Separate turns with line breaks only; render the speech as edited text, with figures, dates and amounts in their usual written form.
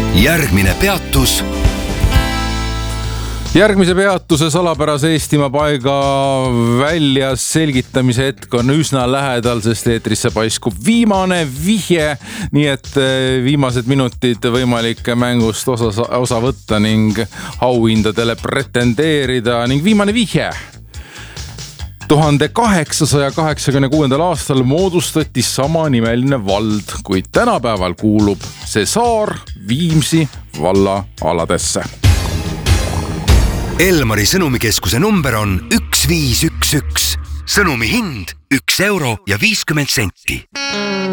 Järgmine peatus.
Järgmise peatuse salapärase Eestimaa paiga välja selgitamise hetk on üsna lähedal, sest eetrisse paiskub viimane vihje, nii et viimased minutid võimalik mängust osa võtta ning auhindadele pretendeerida ning viimane vihje. 1886. aastal moodustati samanimeline vald, kuid tänapäeval kuulub see saar Viimsi valla aladesse.
Elmari sõnumikeskuse number on 1511. Sõnumi hind 1 euro ja 50 senti.